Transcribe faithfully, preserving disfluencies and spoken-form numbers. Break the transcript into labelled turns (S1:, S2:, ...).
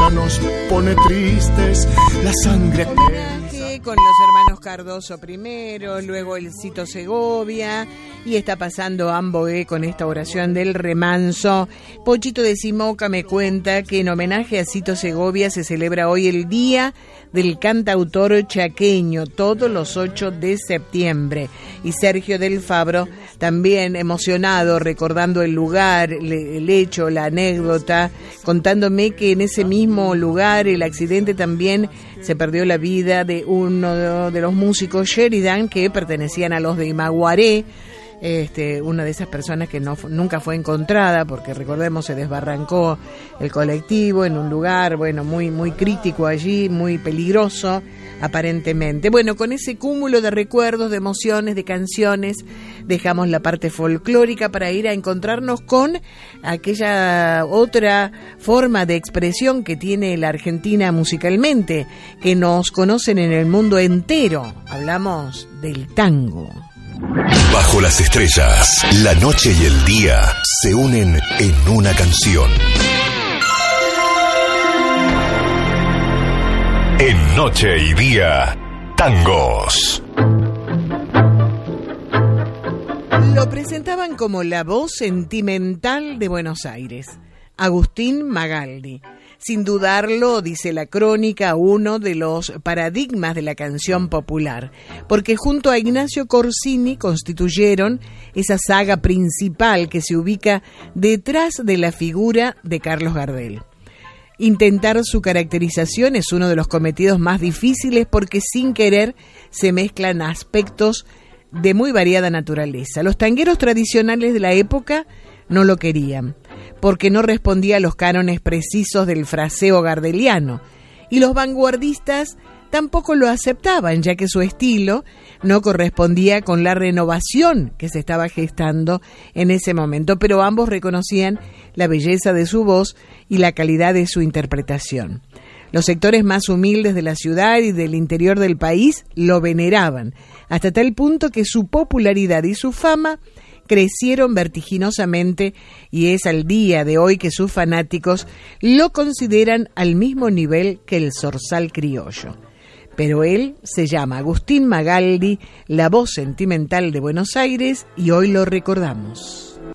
S1: vida nos pone tristes, la sangre.
S2: Homenaje con los hermanos Cardoso primero, luego el Cito Segovia, y está pasando Amboé con esta oración del remanso. Pochito de Simoca me cuenta que en homenaje a Cito Segovia se celebra hoy el Día del Cantautor Chaqueño, todos los ocho de septiembre. Y Sergio del Fabro, también emocionado, recordando el lugar, el hecho, la anécdota, contándome que en ese mismo lugar, el accidente también se perdió la vida de uno de los músicos Sheridan, que pertenecían a los de Imaguaré. Este, una de esas personas que no nunca fue encontrada, porque recordemos se desbarrancó el colectivo en un lugar, bueno, muy muy crítico allí, muy peligroso aparentemente. Bueno, con ese cúmulo de recuerdos, de emociones, de canciones, dejamos la parte folclórica para ir a encontrarnos con aquella otra forma de expresión que tiene la Argentina musicalmente, que nos conocen en el mundo entero. Hablamos del tango.
S3: Bajo las estrellas, la noche y el día se unen en una canción. En Noche y Día, tangos.
S2: Lo presentaban como la voz sentimental de Buenos Aires, Agustín Magaldi. Sin dudarlo, dice la crónica, uno de los paradigmas de la canción popular, porque junto a Ignacio Corsini constituyeron esa saga principal que se ubica detrás de la figura de Carlos Gardel. Intentar su caracterización es uno de los cometidos más difíciles porque sin querer se mezclan aspectos de muy variada naturaleza. Los tangueros tradicionales de la época no lo querían, porque no respondía a los cánones precisos del fraseo gardeliano, y los vanguardistas tampoco lo aceptaban, ya que su estilo no correspondía con la renovación que se estaba gestando en ese momento, pero ambos reconocían la belleza de su voz y la calidad de su interpretación. Los sectores más humildes de la ciudad y del interior del país lo veneraban, hasta tal punto que su popularidad y su fama crecieron vertiginosamente, y es al día de hoy que sus fanáticos lo consideran al mismo nivel que el zorzal criollo. Pero él se llama Agustín Magaldi, la voz sentimental de Buenos Aires, y hoy lo recordamos.